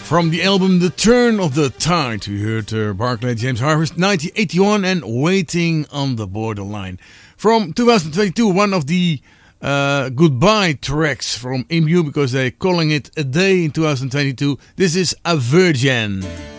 From the album The Turn of the Tide, we heard Barclay James Harvest 1981 and Waiting on the Borderline. From 2022, one of the goodbye tracks from IMU, because they're calling it a day in 2022. This is A Virgin.